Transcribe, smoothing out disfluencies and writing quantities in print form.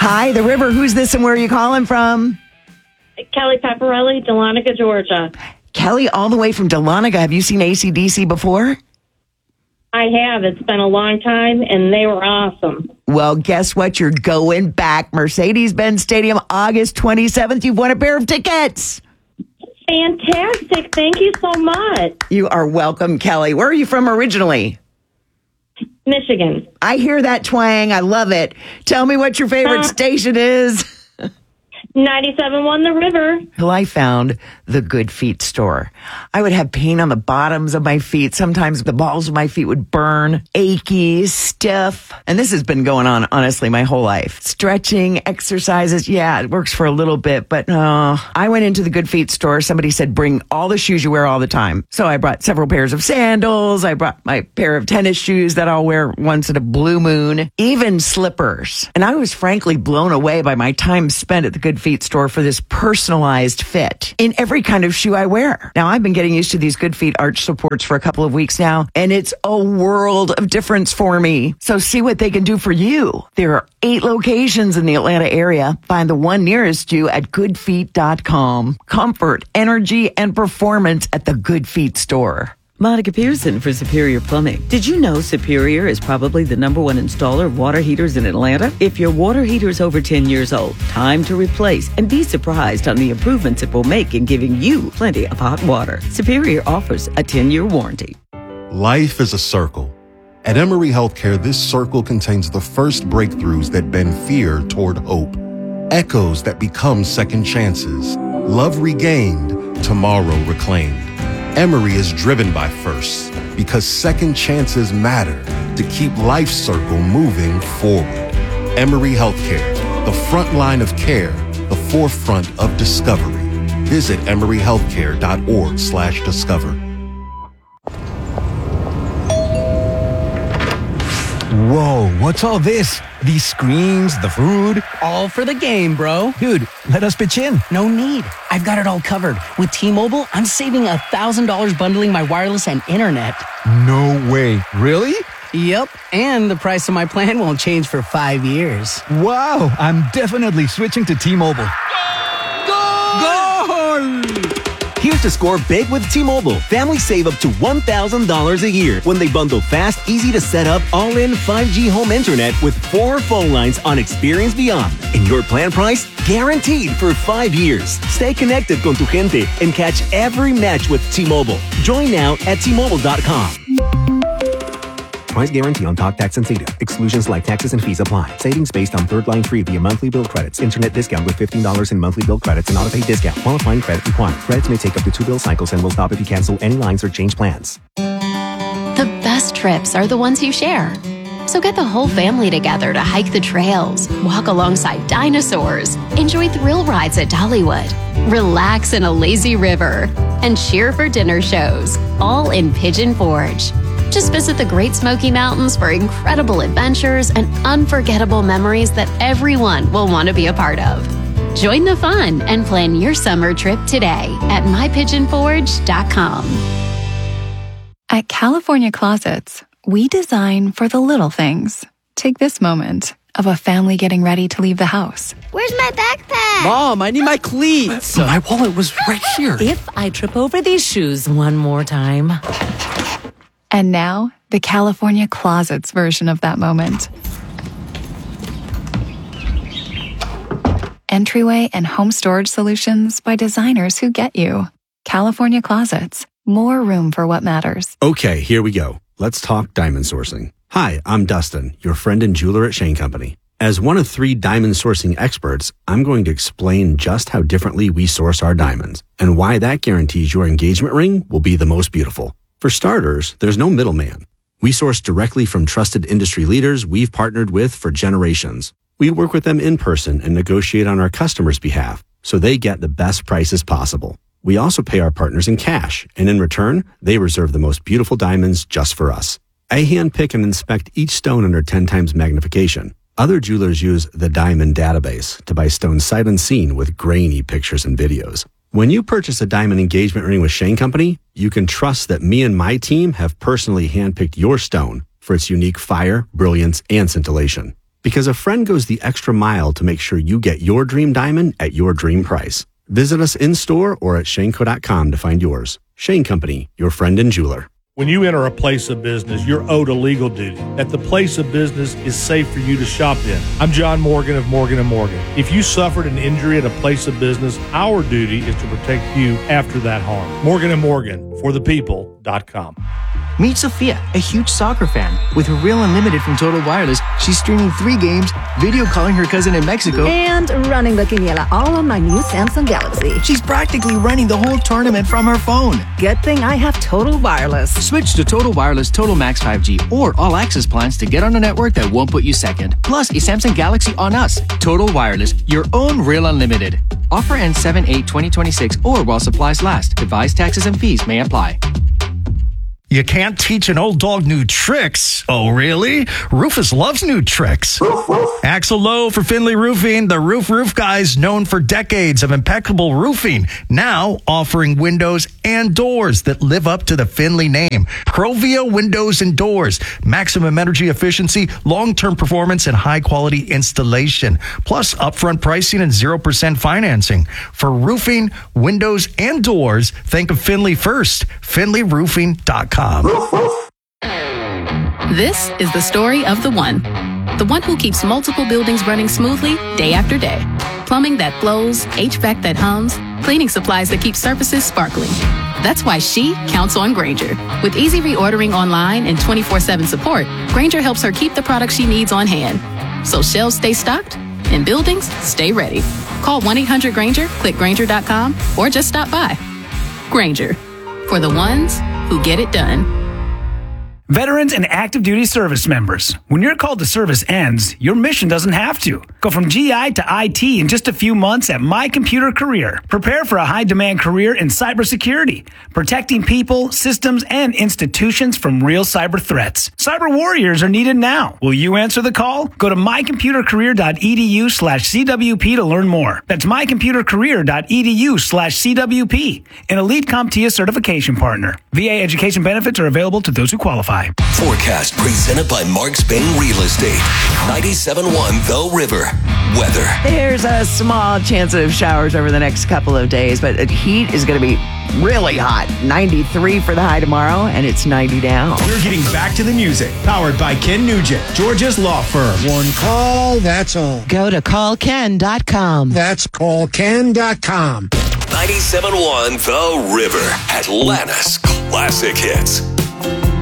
Hi, the river. Who's this and where are you calling from? Kelly Paparelli, Dahlonega, Georgia. Kelly, all the way from Dahlonega. Have you seen AC/DC before? I have. It's been a long time, and they were awesome. Well, guess what? You're going back. Mercedes-Benz Stadium, August 27th. You've won a pair of tickets. Fantastic. Thank you so much. You are welcome, Kelly. Where are you from originally? Michigan. I hear that twang. I love it. Tell me what your favorite station is. 97.1 The River. Well, I found the Good Feet store. I would have pain on the bottoms of my feet. Sometimes the balls of my feet would burn, achy, stiff. And this has been going on, honestly, my whole life. Stretching, exercises. Yeah, it works for a little bit, but I went into the Good Feet store. Somebody said, bring all the shoes you wear all the time. So I brought several pairs of sandals. I brought my pair of tennis shoes that I'll wear once in a blue moon, even slippers. And I was frankly blown away by my time spent at the Good Feet store for this personalized fit in every kind of shoe I wear. Now, I've been getting used to these Good Feet arch supports for a couple of weeks now, and it's a world of difference for me. So see what they can do for you. There are 8 locations in the Atlanta area. Find the one nearest you at goodfeet.com. Comfort, energy, and performance at the Good Feet store. Monica Pearson for Superior Plumbing. Did you know Superior is probably the #1 installer of water heaters in Atlanta? If your water heater is over 10 years old, time to replace and be surprised on the improvements it will make in giving you plenty of hot water. Superior offers a 10-year warranty. Life is a circle. At Emory Healthcare, this circle contains the first breakthroughs that bend fear toward hope, echoes that become second chances, love regained, tomorrow reclaimed. Emory is driven by firsts because second chances matter to keep life's circle moving forward. Emory Healthcare, the front line of care, the forefront of discovery. Visit emoryhealthcare.org/discover. Whoa, what's all this? These screens, the food. All for the game, bro. Dude, let us pitch in. No need. I've got it all covered. With T-Mobile, I'm saving $1,000 bundling my wireless and internet. No way. Really? Yep, and the price of my plan won't change for 5 years. Wow, I'm definitely switching to T-Mobile. Goal! Here's to score big with T-Mobile. Families save up to $1,000 a year when they bundle fast, easy to set up, all-in 5G home internet with 4 phone lines on Experience Beyond. And your plan price? Guaranteed for 5 years. Stay connected con tu gente and catch every match with T-Mobile. Join now at T-Mobile.com. Price guarantee on talk, tax, and data. Exclusions like taxes and fees apply. Savings based on third line free via monthly bill credits. Internet discount with $15 in monthly bill credits and auto-pay discount. Qualifying credit required. Credits may take up to 2 bill cycles and will stop if you cancel any lines or change plans. The best trips are the ones you share. So get the whole family together to hike the trails, walk alongside dinosaurs, enjoy thrill rides at Dollywood, relax in a lazy river, and cheer for dinner shows, all in Pigeon Forge. Just visit the Great Smoky Mountains for incredible adventures and unforgettable memories that everyone will want to be a part of. Join the fun and plan your summer trip today at mypigeonforge.com. At California Closets, we design for the little things. Take this moment of a family getting ready to leave the house. Where's my backpack? Mom, I need my cleats. My wallet was right here. If I trip over these shoes one more time. And now, the California Closets version of that moment. Entryway and home storage solutions by designers who get you. California Closets. More room for what matters. Okay, here we go. Let's talk diamond sourcing. Hi, I'm Dustin, your friend and jeweler at Shane Company. As one of 3 diamond sourcing experts, I'm going to explain just how differently we source our diamonds and why that guarantees your engagement ring will be the most beautiful. For starters, there's no middleman. We source directly from trusted industry leaders we've partnered with for generations. We work with them in person and negotiate on our customers' behalf so they get the best prices possible. We also pay our partners in cash, and in return, they reserve the most beautiful diamonds just for us. I handpick and inspect each stone under 10 times magnification. Other jewelers use the Diamond Database to buy stones sight unseen with grainy pictures and videos. When you purchase a diamond engagement ring with Shane Company, you can trust that me and my team have personally handpicked your stone for its unique fire, brilliance, and scintillation. Because a friend goes the extra mile to make sure you get your dream diamond at your dream price. Visit us in-store or at shaneco.com to find yours. Shane Company, your friend and jeweler. When you enter a place of business, you're owed a legal duty that the place of business is safe for you to shop in. I'm John Morgan of Morgan & Morgan. If you suffered an injury at a place of business, our duty is to protect you after that harm. Morgan & Morgan, forthepeople.com. Meet Sophia, a huge soccer fan. With her Real Unlimited from Total Wireless, she's streaming 3 games, video calling her cousin in Mexico, and running the quiniela all on my new Samsung Galaxy. She's practically running the whole tournament from her phone. Good thing I have Total Wireless. Switch to Total Wireless Total Max 5G or All Access plans to get on a network that won't put you second. Plus, a Samsung Galaxy on us. Total Wireless, your own Real Unlimited. Offer ends 7/8/2026 or while supplies last. Device taxes and fees may apply. You can't teach an old dog new tricks. Oh, really? Rufus loves new tricks. Axel Lowe for Finley Roofing, the roof guys known for decades of impeccable roofing. Now offering windows and doors that live up to the Finley name. Provia Windows and Doors. Maximum energy efficiency, long-term performance, and high-quality installation. Plus upfront pricing and 0% financing. For roofing, windows, and doors, think of Finley first. FinleyRoofing.com. This is the story of the one who keeps multiple buildings running smoothly day after day. Plumbing that flows, HVAC that hums, cleaning supplies that keep surfaces sparkling. That's why she counts on Grainger. With easy reordering online and 24/7 support, Grainger helps her keep the products she needs on hand. So shelves stay stocked and buildings stay ready. Call 1-800-GRAINGER, click Grainger.com, or just stop by. Grainger, for the ones who get it done. Veterans and active duty service members, when your call to service ends, your mission doesn't have to. Go from GI to IT in just a few months at My Computer Career. Prepare for a high-demand career in cybersecurity, protecting people, systems, and institutions from real cyber threats. Cyber warriors are needed now. Will you answer the call? Go to mycomputercareer.edu/CWP to learn more. That's mycomputercareer.edu/CWP, an Elite CompTIA certification partner. VA education benefits are available to those who qualify. Forecast presented by Mark Spain Real Estate. 97.1 The River. Weather. There's a small chance of showers over the next couple of days, but the heat is going to be really hot. 93 for the high tomorrow, and it's 90 down. We're getting back to the music. Powered by Ken Nugent, Georgia's law firm. One call, that's all. Go to callken.com. That's callken.com. 97.1 The River. Atlanta's classic hits.